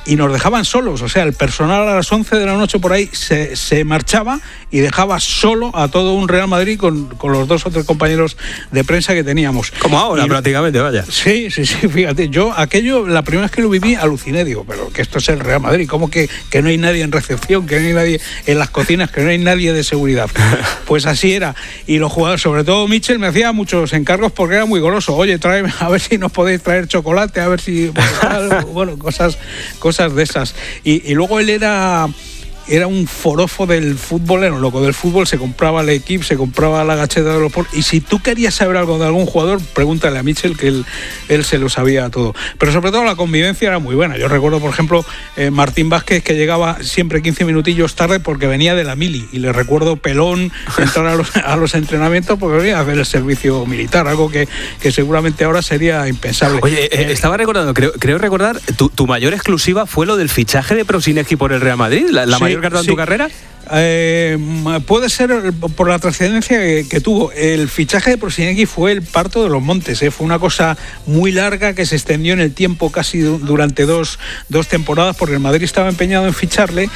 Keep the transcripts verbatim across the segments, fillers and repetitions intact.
y nos dejaban solos, o sea, el personal a las once de la noche por ahí se, se marchaba y dejaba solo a todo un Real Madrid con, con los dos o tres compañeros de prensa que teníamos. Como ahora, y, prácticamente, vaya. Sí, sí, sí, fíjate, yo aquello, la primera vez que lo viví, aluciné, digo, pero que esto es el Real Madrid, ¿cómo que, que no hay nadie en recepción, que no hay nadie en las cocinas, que no hay nadie de seguridad? Pues así era, y los jugadores, sobre todo Mitchell, me hacía muchos encargos porque era muy goloso. Oye, tráeme, a ver si nos podéis traer chocolate, a ver si, bueno, bueno cosas, cosas de esas. Y, y luego él era... Era un forofo del fútbol, era un loco del fútbol, se compraba el equipo, se compraba la gacheta de los por... Y si tú querías saber algo de algún jugador, pregúntale a Mitchell, que él, él se lo sabía todo. Pero sobre todo la convivencia era muy buena. Yo recuerdo, por ejemplo, eh, Martín Vázquez, que llegaba siempre quince minutillos tarde porque venía de la mili. Y le recuerdo pelón entrar a los, a los entrenamientos porque venía a hacer el servicio militar, algo que, que seguramente ahora sería impensable. Oye, eh, estaba recordando, creo, creo recordar, tu, tu mayor exclusiva fue lo del fichaje de Prosinecki por el Real Madrid, la, la sí. mayor carta en sí. tu carrera. Eh, puede ser por la trascendencia que, que tuvo. El fichaje de Prosinecki fue el parto de los montes, ¿eh? Fue una cosa muy larga que se extendió en el tiempo casi durante dos, dos temporadas porque el Madrid estaba empeñado en ficharle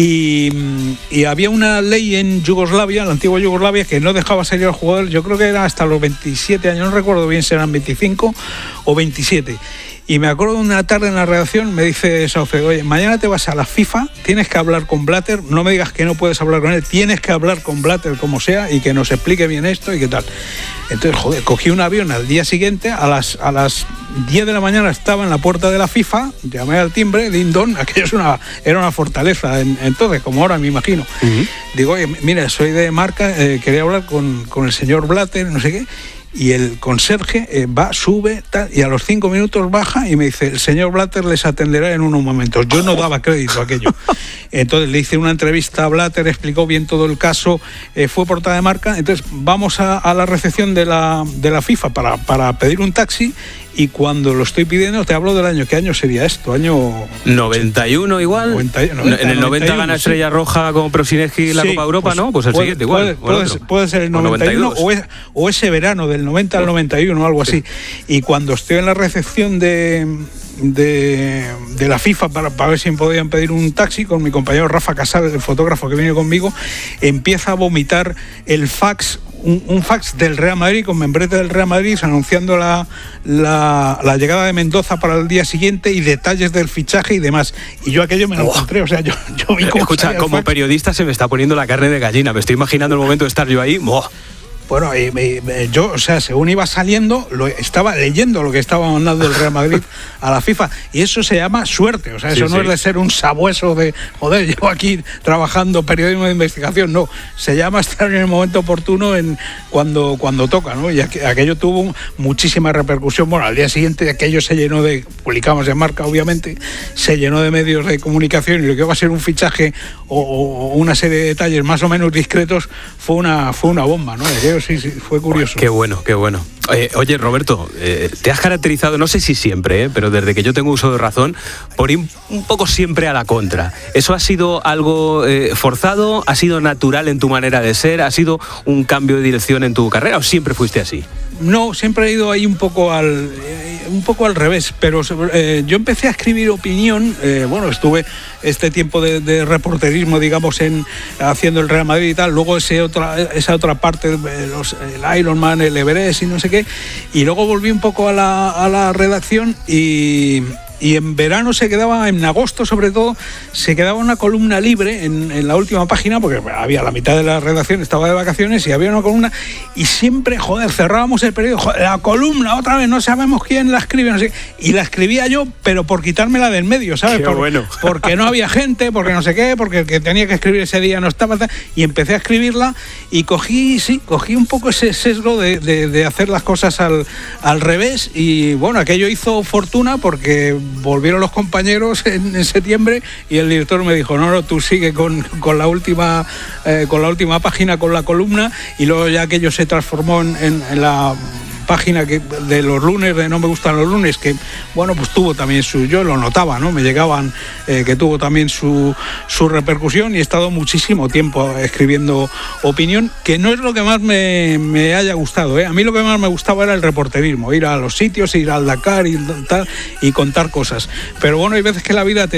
y, y había una ley en Yugoslavia, la antigua Yugoslavia, que no dejaba salir al jugador. Yo creo que era hasta los veintisiete años, no recuerdo bien si eran veinticinco o veintisiete. Y me acuerdo de una tarde en la redacción, me dice Sauce, oye, mañana te vas a la FIFA, tienes que hablar con Blatter, no me digas que no puedes hablar con él, tienes que hablar con Blatter como sea y que nos explique bien esto y qué tal. Entonces, joder, cogí un avión al día siguiente, a las, a las diez de la mañana estaba en la puerta de la FIFA, llamé al timbre, din don, aquello es una, era una fortaleza en, entonces, como ahora me imagino. Uh-huh. Digo, oye, mira, soy de Marca, eh, quería hablar con, con el señor Blatter, no sé qué. Y el conserje eh, va, sube, tal, y a los cinco minutos baja y me dice, el señor Blatter les atenderá en unos momentos. Yo no daba crédito a aquello. Entonces le hice una entrevista a Blatter, explicó bien todo el caso, eh, fue portada de Marca. Entonces vamos a, a la recepción de la, de la FIFA para, para pedir un taxi. Y cuando lo estoy pidiendo, te hablo del año. ¿Qué año sería esto? ¿Año noventa y uno igual? noventa, noventa, en el noventa noventa y uno, gana Estrella sí. Roja con Prosinecki la sí, Copa Europa, pues, ¿no? Pues el puede, siguiente igual. Puede, puede, puede ser el noventa y uno o, es, o ese verano del noventa al noventa y uno, algo así. Y cuando estoy en la recepción de... De, de la FIFA para, para ver si me podían pedir un taxi con mi compañero Rafa Casal, el fotógrafo que viene conmigo, empieza a vomitar el fax, un, un fax del Real Madrid con membrete del Real Madrid anunciando la, la, la llegada de Mendoza para el día siguiente y detalles del fichaje y demás. Y yo aquello me lo oh. encontré, o sea, yo, yo vi cómo Escucha, como periodista se me está poniendo la carne de gallina, me estoy imaginando el momento de estar yo ahí. Oh. Bueno, y, y, yo, o sea, según iba saliendo, lo, estaba leyendo lo que estaba mandando el Real Madrid a la FIFA, y eso se llama suerte, o sea, eso sí, no sí. es de ser un sabueso de, joder, llevo aquí trabajando periodismo de investigación, no, se llama estar en el momento oportuno en cuando, cuando toca, ¿no? Y aqu- aquello tuvo muchísima repercusión. Bueno, al día siguiente aquello se llenó de, publicamos en Marca, obviamente, se llenó de medios de comunicación, y lo que va a ser un fichaje o, o una serie de detalles más o menos discretos fue una, fue una bomba, ¿no? Aquello sí, sí, fue curioso. Qué bueno, qué bueno. Oye, oye Roberto, eh, te has caracterizado, no sé si siempre, eh, pero desde que yo tengo uso de razón, por ir un poco siempre a la contra. ¿Eso ha sido algo eh, forzado? ¿Ha sido natural en tu manera de ser? ¿Ha sido un cambio de dirección en tu carrera o siempre fuiste así? No, siempre he ido ahí un poco al eh, un poco al revés, pero eh, yo empecé a escribir opinión, eh, bueno, estuve este tiempo de, de reporterismo, digamos, en haciendo el Real Madrid y tal, luego ese otra, esa otra parte, los, el Ironman, el Everest y no sé qué, y luego volví un poco a la, a la redacción y... Y en verano se quedaba, en agosto sobre todo, se quedaba una columna libre en, en la última página, porque había la mitad de la redacción, estaba de vacaciones y había una columna, y siempre, joder, cerrábamos el periódico, joder, la columna otra vez, no sabemos quién la escribe, no sé, y la escribía yo, pero por quitármela del medio, ¿sabes? Qué por, bueno. Porque no había gente, porque no sé qué, porque el que tenía que escribir ese día no estaba, y empecé a escribirla y cogí, sí, cogí un poco ese sesgo de, de, de hacer las cosas al, al revés, y bueno, aquello hizo fortuna porque volvieron los compañeros en, en septiembre y el director me dijo, no, no, tú sigue con, con la última eh, con la última página, con la columna, y luego ya aquello se transformó en, en, en la página que, de los lunes, de No me gustan los lunes, que bueno, pues tuvo también su, yo lo notaba, ¿no? Me llegaban eh, que tuvo también su, su repercusión, y he estado muchísimo tiempo escribiendo opinión, que no es lo que más me, me haya gustado, ¿eh? A mí lo que más me gustaba era el reporterismo, ir a los sitios, ir al Dakar y tal, y contar cosas. Pero bueno, hay veces que la vida te